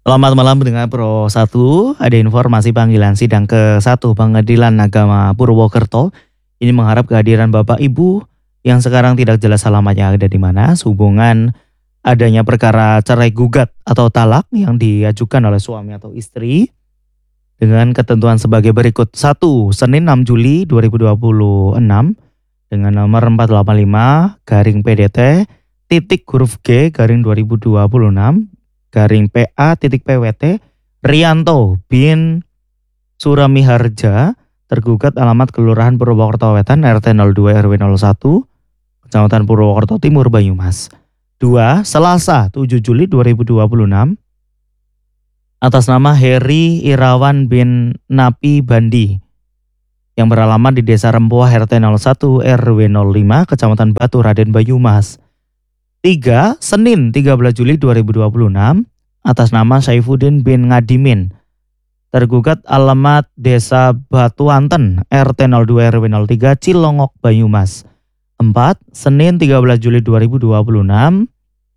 Selamat malam pendengar Pro 1. Ada informasi panggilan sidang ke-1 Pengadilan Agama Purwokerto. Ini mengharap kehadiran Bapak Ibu yang sekarang tidak jelas alamatnya ada di mana sehubungan adanya perkara cerai gugat atau talak yang diajukan oleh suami atau istri dengan ketentuan sebagai berikut. 1. Senin 6 Juli 2026 dengan nomor 485 garing PDT titik huruf G garing 2026 garing PA titik PWT Rianto bin Suramiharja tergugat alamat Kelurahan Purwokerto Wetan RT 02 RW 01 Kecamatan Purwokerto Timur Banyumas. 2. Selasa 7 Juli 2026 atas nama Heri Irawan bin Napi Bandi yang beralamat di Desa Rempuah RT 01 RW 05 Kecamatan Batu Raden Banyumas. 3. Senin 13 Juli 2026 atas nama Saifuddin bin Ngadimin tergugat alamat Desa Batuanten RT 02 RW 03 Cilongok Banyumas. 4. Senin 13 Juli 2026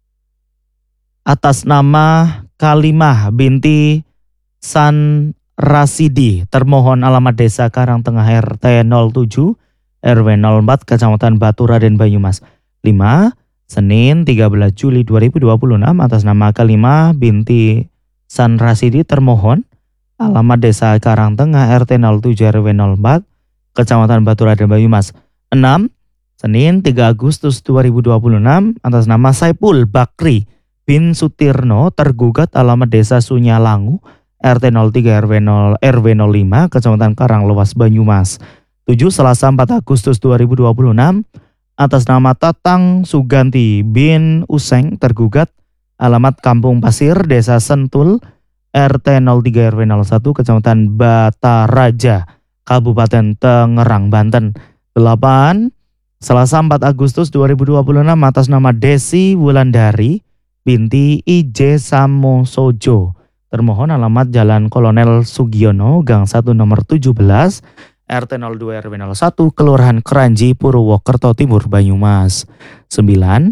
atas nama Kalimah binti San Rasidi termohon alamat Desa Karangtengah RT 07 RW 04 Kecamatan Batu Raden Banyumas. 5. Senin 13 Juli 2026 atas nama Kalimah binti San Rasidi termohon alamat Desa Karangtengah RT 07 RW 04 Kecamatan Batu Raden Banyumas. 6. Senin 3 Agustus 2026 atas nama Saipul Bakri bin Sutirno tergugat alamat Desa Sunyalangu RT 03 RW 05 Kecamatan Karanglewas Banyumas. 7. Selasa 4 Agustus 2026 atas nama Tatang Suganti bin Useng tergugat alamat Kampung Pasir Desa Sentul RT 03 RW 01 Kecamatan Bataraja Kabupaten Tangerang Banten. 8. Selasa 4 Agustus 2026 atas nama Desi Wulandari binti IJ Samosojo termohon alamat Jalan Kolonel Sugiono Gang 1 nomor 17 RT 02 RW 01 Kelurahan Keranji Purwokerto Timur Banyumas. 9.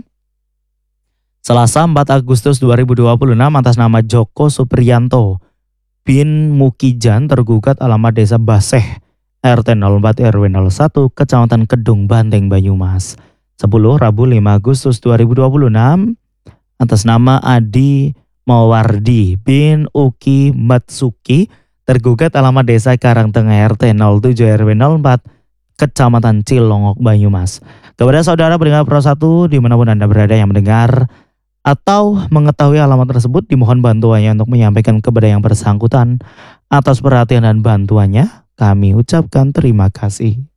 Selasa 4 Agustus 2026 atas nama Joko Supriyanto bin Mukijan tergugat alamat Desa Baseh RT 04 RW 01 Kecamatan Kedung Banteng Banyumas. 10. Rabu 5 Agustus 2026 atas nama Adi Mawardi bin Uki Matsuki tergugat alamat Desa Karangtengah RT 07 RW 04 Kecamatan Cilongok Banyumas. Kepada saudara pendengar Pro 1 dimanapun Anda berada yang mendengar atau mengetahui alamat tersebut, dimohon bantuannya untuk menyampaikan kepada yang bersangkutan. Atas perhatian dan bantuannya kami ucapkan terima kasih.